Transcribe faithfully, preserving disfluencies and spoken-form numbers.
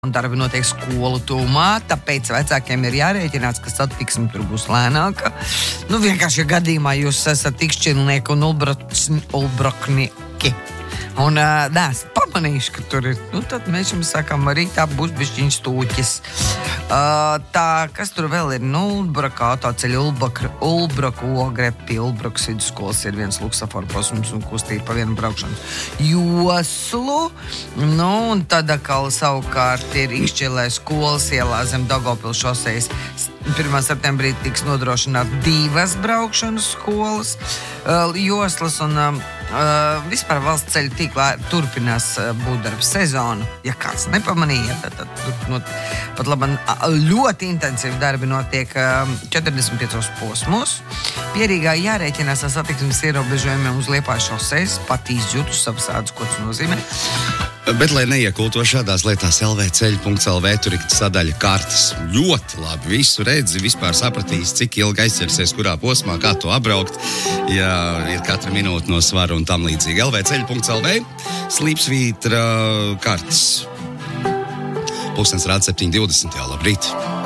Un darbi notiek skolu tūmā, tāpēc vecākiem ir jārēķinās, ka satiksme tur būs lēnāka. Nu, vienkārši, ja gadījumā jūs esat tikšķilnieki un ulbraknieki. Un uh, nē, pamanīšu, ka tur ir. Nu, tad mēs jums sakām, arī tā būs bišķiņš stūķis. Uh, tā, kas tur vēl ir? Nu, Ulbraka autoceļa, Ulbraku ogrepi, Ulbrakas vidusskolas ir viens luksaforu posms un kustība pa vienu braukšanu joslu. Nu, un tad atkal savukārt ir Ikšķilē skolas ielā zem Daugavpils šosejas. pirmā septembrī tiks nodrošināt divas braukšanas skolas uh, joslas un uh, Uh, vispār valsts ceļu tīklā turpinās uh, būt darba sezonu. Ja kāds nepamanīja, tad, tad, tad not, pat labi ļoti intensīvi darbi notiek uh, četrdesmit piecos posmos. Pierīgā jārēķinās ar satiksmes ierobežojumiem uz Liepājas šosejas, pat izjūtu savas ādas, ko tas nozīmē. Bet, lai neiekulto šādās lietās, el vē ceļi punkts el vē, tur ir sadaļa kartes. Ļoti labi, visu redzi, vispār sapratīs, cik ilgi aizķersies, kurā posmā, kā to apbraukt, ja ir katra minūte no svara un tam līdzīgi. el vē ceļi punkts el vē, slīpsvītra kartes. Pulkstens rāda septiņi divdesmit, jā, labrīt.